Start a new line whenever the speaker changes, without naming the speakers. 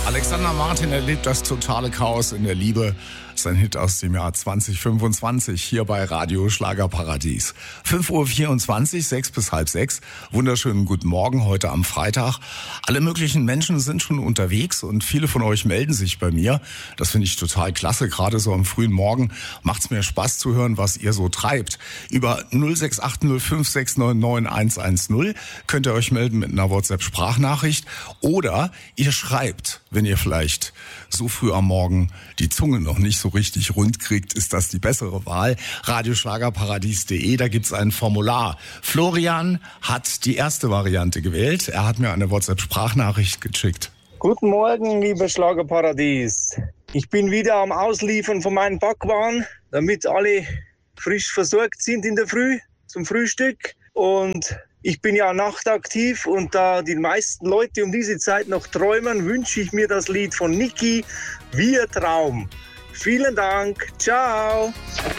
Alexander Martin erlebt das totale Chaos in der Liebe. Sein Hit aus dem Jahr 2025 hier bei Radio Schlagerparadies. 5:24 Uhr, 6 bis halb 6. Wunderschönen guten Morgen heute am Freitag. Alle möglichen Menschen sind schon unterwegs und viele von euch melden sich bei mir. Das finde ich total klasse. Gerade so am frühen Morgen macht es mir Spaß zu hören, was ihr so treibt. Über 06805699110 könnt ihr euch melden mit einer WhatsApp-Sprachnachricht oder ihr schreibt, wenn ihr vielleicht so früh am Morgen die Zunge noch nicht so richtig rund kriegt, ist das die bessere Wahl. Radioschlagerparadies.de, da gibt's ein Formular. Florian hat die erste Variante gewählt. Er hat mir eine WhatsApp-Sprachnachricht geschickt.
Guten Morgen, liebe Schlagerparadies. Ich bin wieder am Ausliefern von meinen Backwaren, damit alle frisch versorgt sind in der Früh zum Frühstück. Und ich bin ja nachtaktiv und da die meisten Leute um diese Zeit noch träumen, wünsche ich mir das Lied von Niki, Wir Traum. Vielen Dank. Ciao.